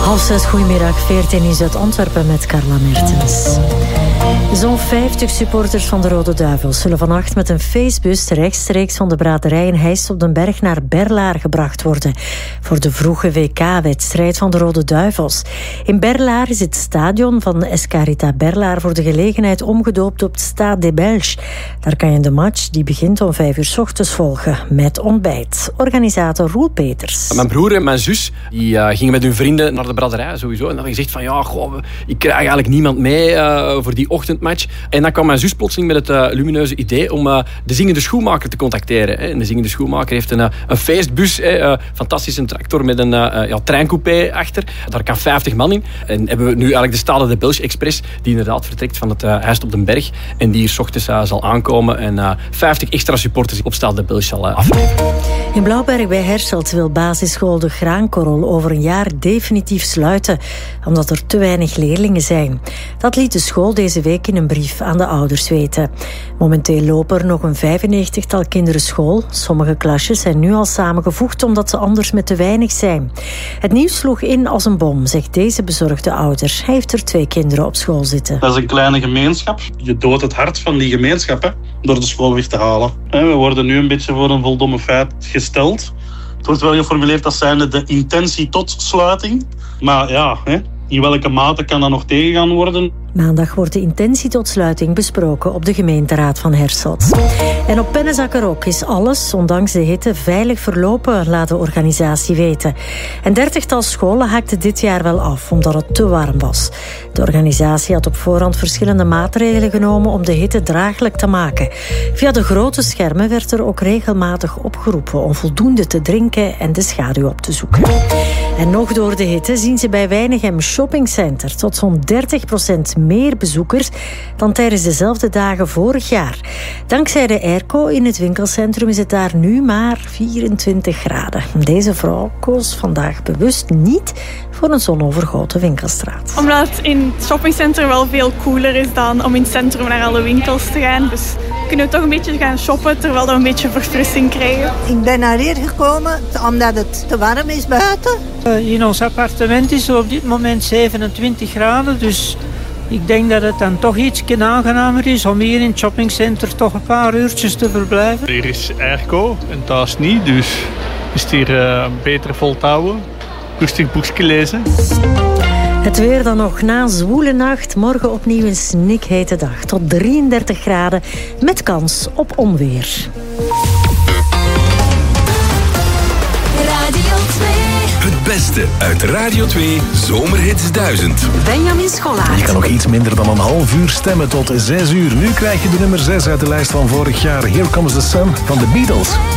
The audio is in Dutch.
6:30, goedemiddag, 14 is uit Antwerpen met Carla Mertens. Zo'n 50 supporters van de Rode Duivels zullen vannacht met een feestbus rechtstreeks van de braderij in Heist op den Berg naar Berlaar gebracht worden voor de vroege WK-wedstrijd van de Rode Duivels. In Berlaar is het stadion van Escarita Berlaar voor de gelegenheid omgedoopt op het Stade des Belges. Daar kan je de match, die begint om 5 uur 's ochtends, volgen met ontbijt. Organisator Roel Peters. Mijn broer en mijn zus die gingen met hun vrienden naar de braderij sowieso. En dan hadden gezegd van ik krijg eigenlijk niemand mee voor die ochtendmatch. En dan kwam mijn zus plotseling met het lumineuze idee om de Zingende Schoenmaker te contacteren. En de Zingende Schoenmaker heeft een feestbus, fantastische tractor met een treincoupé achter. Daar kan 50 man in. En hebben we nu eigenlijk de Stade des Belges Express, die inderdaad vertrekt van het Heist op den Berg. En die hier 's ochtends zal aankomen en 50 extra supporters op Stade des Belges zal afleveren. In Blauwberg bij Herselt wil basisschool De Graankorrel over een jaar definitief sluiten, omdat er te weinig leerlingen zijn. Dat liet de school deze week in een brief aan de ouders weten. Momenteel lopen er nog een 95-tal kinderen school. Sommige klasjes zijn nu al samengevoegd omdat ze anders met te weinig zijn. Het nieuws sloeg in als een bom, zegt deze bezorgde ouder. Hij heeft er 2 kinderen op school zitten. Dat is een kleine gemeenschap. Je doodt het hart van die gemeenschap door de school weg te halen. We worden nu een beetje voor een voldomme feit gesteld. Het wordt wel geformuleerd als zijnde de intentie tot sluiting. Maar ja, in welke mate kan dat nog tegengaan worden? Maandag wordt de intentie tot sluiting besproken op de gemeenteraad van Herselt. En op Pennenzakkerok is alles, ondanks de hitte, veilig verlopen, laat de organisatie weten. Een 30-tal scholen haakten dit jaar wel af, omdat het te warm was. De organisatie had op voorhand verschillende maatregelen genomen om de hitte draaglijk te maken. Via de grote schermen werd er ook regelmatig opgeroepen om voldoende te drinken en de schaduw op te zoeken. En nog door de hitte zien ze bij Weinigem Shoppingcenter tot zo'n 30% meer bezoekers dan tijdens dezelfde dagen vorig jaar. Dankzij de airco in het winkelcentrum is het daar nu maar 24 graden. Deze vrouw koos vandaag bewust niet voor een zonovergoten winkelstraat. Omdat het in het shoppingcentrum wel veel cooler is dan om in het centrum naar alle winkels te gaan. Dus kunnen we toch een beetje gaan shoppen terwijl we een beetje verfrissing krijgen. Ik ben naar hier gekomen omdat het te warm is buiten. In ons appartement is het op dit moment 27 graden, dus ik denk dat het dan toch iets aangenamer is om hier in het shoppingcenter toch een paar uurtjes te verblijven. Hier is airco en thuis niet, dus is het hier beter vol te houden. Rustig boekje lezen. Het weer dan nog na een zwoele nacht. Morgen opnieuw een snikhete dag. Tot 33 graden met kans op onweer. Radio 2. Het beste uit Radio 2 Zomerhits 1000. Benjamin Schollaert. Je kan nog iets minder dan een half uur stemmen tot 6 uur. Nu krijg je de nummer 6 uit de lijst van vorig jaar. Here Comes the Sun van The Beatles.